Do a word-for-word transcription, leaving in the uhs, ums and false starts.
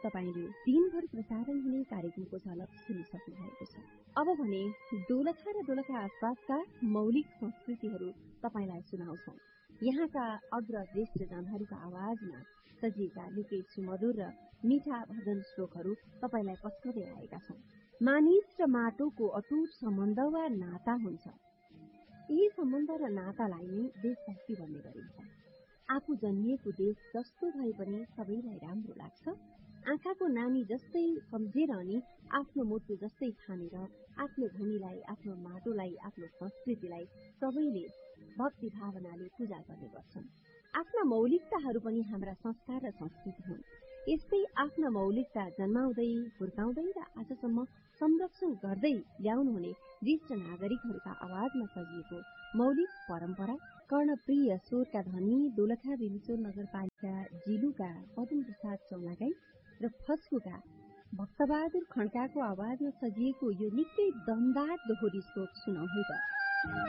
तपाईले दिनभर प्रसारण हुने कार्यक्रमको झलक सुनिसक्नु भएको छ। अब भने दोलखा र दोलखा आसपासका मौलिक संस्कृतिहरू तपाईलाई सुनाउँछौं। यहाँका अग्र ज्येष्ठ जनहरूका आवाजमा सजिएका निकै सुमधुर र मीठा भजन श्लोकहरू तपाईलाई पस्कदै आएका छौं। मानिस र माटोको अटुट सम्बन्ध वा नाता हुन्छ। यही सम्बन्ध र नातालाई नै देशभक्ति भन्ने गरिन्छ। आफू जन्मिएको देश जस्तो भए पनि सबैलाई राम्रो लाग्छ। आँखाको नानी जस्तै सम्झेर अनि आफ्नो मुटु जस्तै ठानेर आफ्नो भूमिलाई, आफ्नो माटोलाई, आफ्नो संस्कृतिलाई सबैले भक्ति भावनाले पूजा गर्ने गर्छन्। आफ्ना मौलिकताहरू पनि हाम्रा संस्कार र संस्कृति हुन्। यस्तै आफ्ना मौलिकता जन्माउँदै, हुर्काउँदै र आजसम्म संरक्षण गर्दै ल्याउनुहुने ज्येष्ठ नागरिकहरूका आवाजमा सजिएको मौलिक परम्परा कर्णप्रिय स्वरका धनी दोलखा बिमिचोर नगरपालिका जिलुका पदम प्रसाद चौलागाई र फस्कुका भक्तबहादुर खड्काको आवाजमा सजिएको यो निकै दमदार दोहोरी श्लोक सुनौ है त।